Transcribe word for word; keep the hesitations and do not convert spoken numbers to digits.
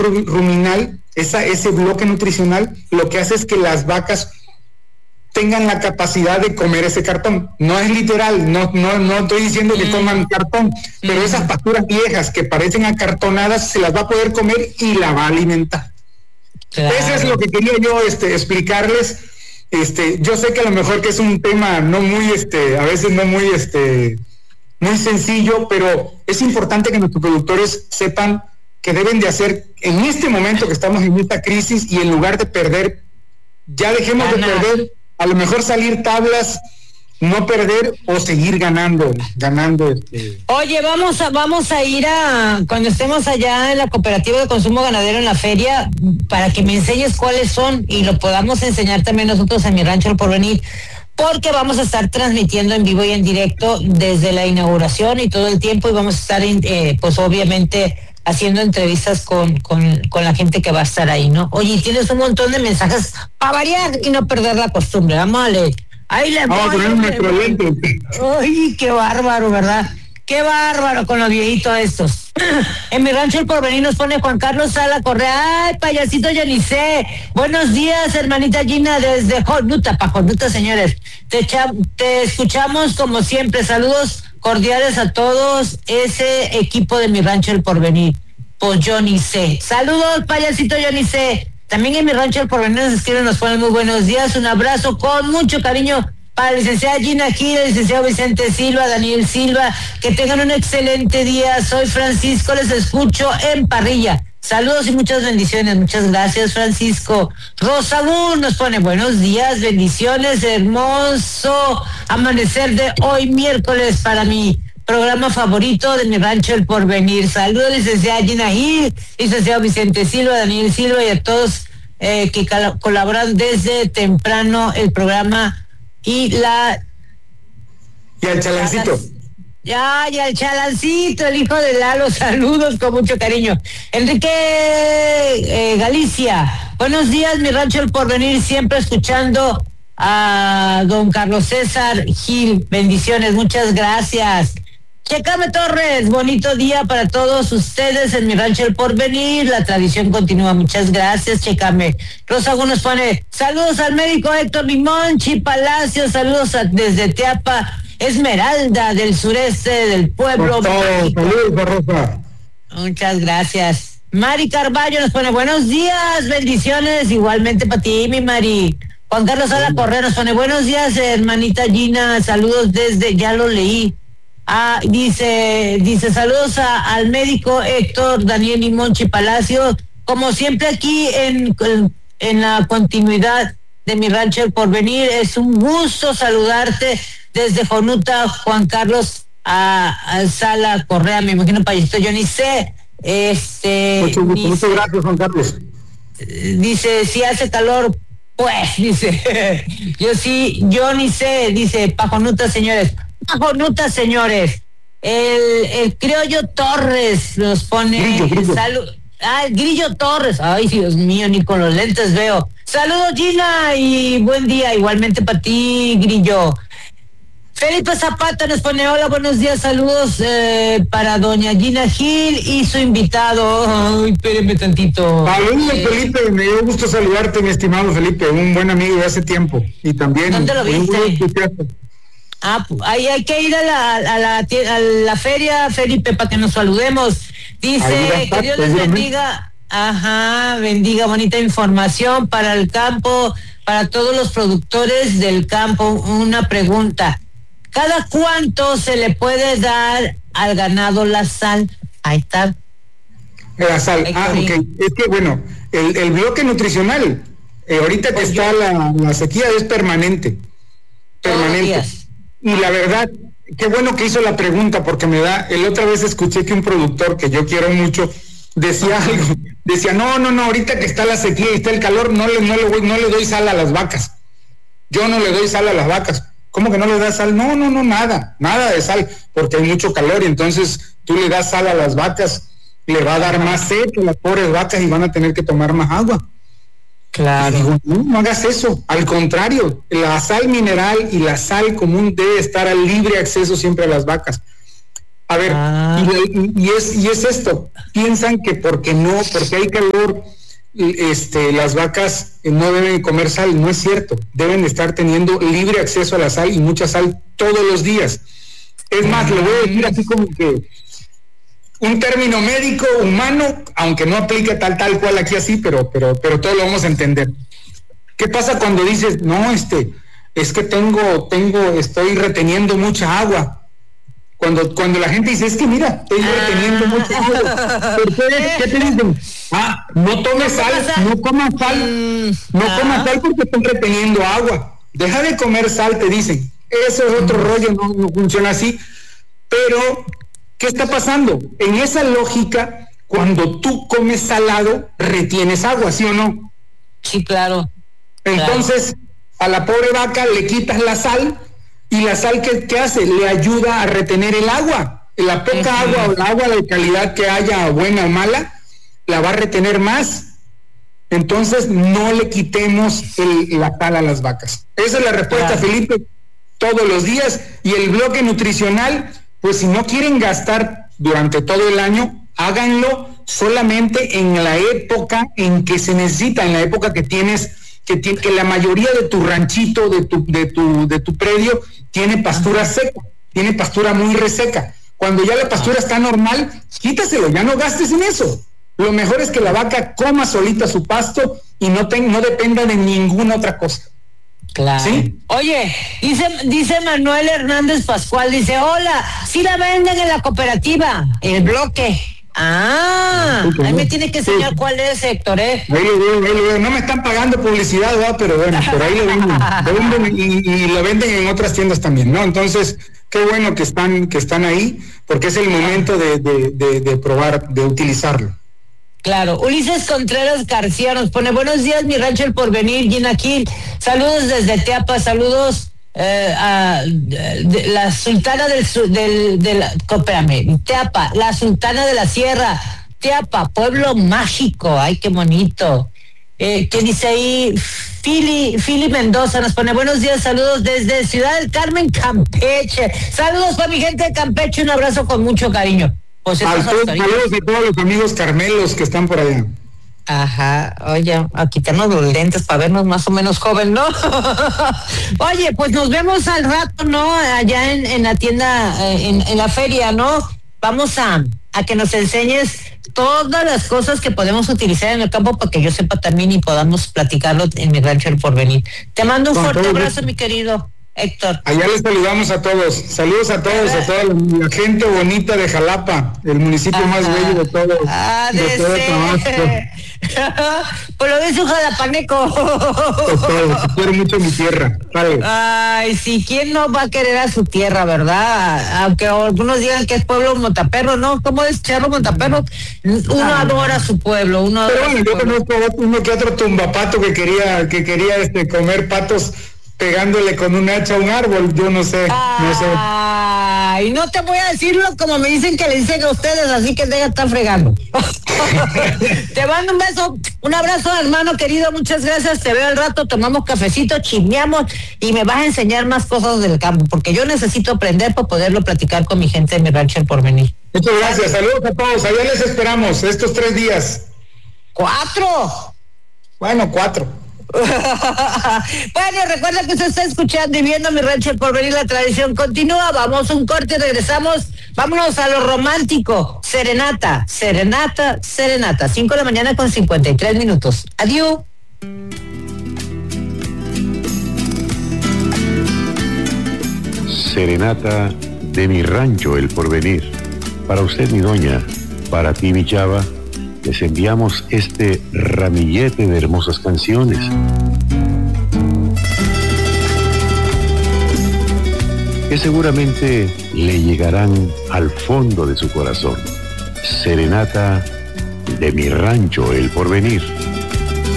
ruminal, esa, ese bloque nutricional, lo que hace es que las vacas tengan la capacidad de comer ese cartón. No es literal, no, no, no estoy diciendo que coman cartón, pero esas pasturas viejas que parecen acartonadas se las va a poder comer y la va a alimentar. Claro. Eso es lo que quería yo este, explicarles. Este, yo sé que a lo mejor que es un tema no muy, este, a veces no muy, este, muy sencillo, pero es importante que nuestros productores sepan que deben de hacer en este momento que estamos en esta crisis, y en lugar de perder, ya dejemos Ganar. de perder, a lo mejor salir tablas, no perder o seguir ganando, ganando. Este. Oye, vamos a vamos a ir a, cuando estemos allá en la Cooperativa de Consumo Ganadero en la feria, para que me enseñes cuáles son y lo podamos enseñar también nosotros en Mi Rancho El Porvenir, porque vamos a estar transmitiendo en vivo y en directo desde la inauguración y todo el tiempo, y vamos a estar, eh, pues obviamente, haciendo entrevistas con, con, con la gente que va a estar ahí, ¿no? Oye, tienes un montón de mensajes para variar y no perder la costumbre. Vamos a leer. Ahí le Vamos a poner un microlento. Uy, qué bárbaro, ¿verdad? Qué bárbaro con los viejitos estos. En Mi Rancho El Porvenir nos pone Juan Carlos Sala Correa. Ay, payasito Yanicé. Buenos días, hermanita Gina, desde Jonuta, pa' Jonuta, señores. Te, echa, te escuchamos como siempre. Saludos cordiales a todos ese equipo de Mi Rancho El Porvenir. Pues yo ni sé. Saludos, payasito yo ni sé. También en Mi Rancho El Porvenir nos escriben, nos ponen muy buenos días. Un abrazo con mucho cariño para la licenciada Gina Gil, el licenciado Vicente Silva, Daniel Silva. Que tengan un excelente día. Soy Francisco, les escucho en Parrilla. Saludos y muchas bendiciones. Muchas gracias, Francisco. Rosagur nos pone buenos días, bendiciones, hermoso amanecer de hoy miércoles para mi programa favorito de Mi Rancho El Porvenir. Saludos, licenciada Gina Gil, licenciado Vicente Silva, Daniel Silva y a todos eh, que cal- colaboran desde temprano el programa y la... Y al chalancito. Ya, ya, el chalancito, el hijo de Lalo, saludos con mucho cariño. Enrique eh, Galicia, buenos días, Mi Rancho El Porvenir, siempre escuchando a don Carlos César Gil, bendiciones, muchas gracias. Checame Torres, bonito día para todos ustedes en Mi Rancho El Porvenir, la tradición continúa, muchas gracias, Checame. Rosa nos pone, saludos al médico Héctor Limonchi Palacio, saludos a, desde Teapa, Esmeralda, del sureste del pueblo. Saludos, Rosa. Muchas gracias. Mari Carballo nos pone buenos días, bendiciones, igualmente para ti, mi Mari. Juan Carlos Sala Correa nos pone buenos días, hermanita Gina, saludos desde, ya lo leí. Ah, dice, dice saludos a, al médico Héctor Daniel Limonchi Palacio, como siempre aquí en, en la continuidad de Mi Rancho El Porvenir, es un gusto saludarte desde Jonuta, Juan Carlos a, a Sala Correa, me imagino payasito, yo ni sé, este... Mucho, dice, muchas gracias, Juan Carlos. Dice, si hace calor, pues, dice, yo sí, yo ni sé, dice, pa' Jonuta, señores, pa' Jonuta, señores, el, el Criollo Torres nos pone... Grillo, grillo. Salud. Ah, Grillo Torres, ay Dios mío, ni con los lentes veo. Saludos Gina y buen día, igualmente para ti, Grillo. Felipe Zapata nos pone hola, buenos días, saludos eh, para doña Gina Gil y su invitado. Ay, espérenme tantito. Saludos, eh, Felipe, me dio gusto saludarte, mi estimado Felipe, un buen amigo de hace tiempo. Y también... ¿Dónde lo viste? Un Ah, ahí hay que ir a la, a la, a la feria, Felipe, para que nos saludemos. Dice, que Dios les bendiga. Ajá, bendiga, bonita información para el campo, para todos los productores del campo. Una pregunta, ¿cada cuánto se le puede dar al ganado la sal? Ahí está. La sal, ah, ok. Es que bueno, el, el bloque nutricional, eh, ahorita que pues está yo, la, la sequía es permanente. Permanente. Y la verdad, qué bueno que hizo la pregunta, porque me da, el otra vez escuché que un productor que yo quiero mucho decía algo, decía, no, no, no, ahorita que está la sequía y está el calor, no le, no le voy, no le doy sal a las vacas. Yo no le doy sal a las vacas. ¿Cómo que no le das sal? No, no, no, nada, nada de sal, porque hay mucho calor y entonces tú le das sal a las vacas, le va a dar más sed que las pobres vacas y van a tener que tomar más agua. Claro. Digo, no, no hagas eso, al contrario, la sal mineral y la sal común debe estar al libre acceso siempre a las vacas. A ver, ah. y, y, es, y es esto, piensan que porque no, porque hay calor, este, las vacas no deben comer sal. No es cierto, deben estar teniendo libre acceso a la sal y mucha sal todos los días. Es más, lo voy a decir así como que un término médico humano, aunque no aplica tal tal cual aquí así, pero pero pero todo lo vamos a entender. ¿Qué pasa cuando dices, no, este, es que tengo, tengo, estoy reteniendo mucha agua? Cuando, cuando la gente dice, es que mira, estoy reteniendo mucha agua. ¿Por qué? ¿Qué te dicen? Ah, no tomes sal, no comas sal, no comas sal porque estás reteniendo agua. Deja de comer sal, te dicen. Eso es otro rollo, no, no funciona así. Pero, ¿qué está pasando? En esa lógica, cuando tú comes salado, retienes agua, ¿sí o no? Sí, claro. Entonces, claro, a la pobre vaca le quitas la sal, y la sal, ¿qué, qué hace? Le ayuda a retener el agua. La poca uh-huh. agua o el agua de calidad que haya, buena o mala, la va a retener más. Entonces, no le quitemos el, la sal a las vacas. Esa es la respuesta, claro, Felipe, todos los días. Y el bloque nutricional, pues si no quieren gastar durante todo el año, háganlo solamente en la época en que se necesita, en la época que tienes, que, que la mayoría de tu ranchito, de tu, de tu, de tu predio, tiene pastura seca, tiene pastura muy reseca. Cuando ya la pastura está normal, quítaselo, ya no gastes en eso. Lo mejor es que la vaca coma solita su pasto y no, ten, no dependa de ninguna otra cosa. Claro. ¿Sí? Oye, dice, dice Manuel Hernández Pascual, dice, hola, sí la venden en la cooperativa, el bloque. Ah, sí, ahí me tiene que enseñar sí. cuál es, Héctor, ¿eh? Ahí lo veo, ahí lo veo. No me están pagando publicidad, ¿verdad? Pero bueno, por ahí lo venden, lo venden y, y lo venden en otras tiendas también, ¿no? Entonces, qué bueno que están, que están ahí, porque es el momento de, de, de, de probar, de utilizarlo. Claro. Ulises Contreras García nos pone, buenos días, mi rancho El Porvenir, Gina Gil, saludos desde Teapa, saludos eh, a de, la sultana del, del de la, espérame, Teapa, la sultana de la sierra, Teapa, pueblo mágico, ay, qué bonito. Eh, ¿qué dice ahí? Fili, Fili Mendoza nos pone, buenos días, saludos desde Ciudad del Carmen, Campeche. Saludos para mi gente de Campeche, un abrazo con mucho cariño. Pues saludos a todos los amigos carmelos que están por allá. Ajá, oye, a quitarnos los lentes para vernos más o menos joven, ¿no? Oye, pues nos vemos al rato, ¿no? Allá en, en la tienda, en, en la feria, ¿no? Vamos a, a que nos enseñes todas las cosas que podemos utilizar en el campo para que yo sepa también y podamos platicarlo en mi rancho El Porvenir. Te mando un Con fuerte abrazo, mi querido Héctor. Allá les saludamos a todos. Saludos a todos, a toda la, la gente bonita de Jalapa, el municipio Ajá. más bello de todo, ah, de, de todo Tabasco. Pues lo dice un jalapaneco. Quiero mucho mi tierra. Vale. Ay, sí, ¿quién no va a querer a su tierra, verdad? Aunque algunos digan que es pueblo montaperro, ¿no? ¿Cómo es Charro Montaperro? Uno ah. adora su pueblo, uno Pero adora bueno, yo conozco uno que otro tumbapato que quería, que quería este comer patos pegándole con un hacha a un árbol, yo no sé, no sé. Ay, no te voy a decirlo como me dicen que le dicen a ustedes, así que deja de estar fregando. Te mando un beso, un abrazo, hermano querido, muchas gracias, te veo al rato, tomamos cafecito, chismeamos y me vas a enseñar más cosas del campo, porque yo necesito aprender para poderlo platicar con mi gente de mi rancho El Porvenir. Muchas gracias, saludos a todos, allá les esperamos estos tres días. ¡Cuatro! Bueno, cuatro. Bueno, recuerda que usted está escuchando y viendo mi rancho El Porvenir, la tradición continúa. Vamos a un corte y regresamos. Vámonos a lo romántico. Serenata, serenata, serenata. Cinco de la mañana con cincuenta y tres minutos. Adiós. Serenata de mi rancho El Porvenir. Para usted, mi doña, para ti, mi chava, les enviamos este ramillete de hermosas canciones. Que seguramente le llegarán al fondo de su corazón. Serenata de mi rancho El Porvenir.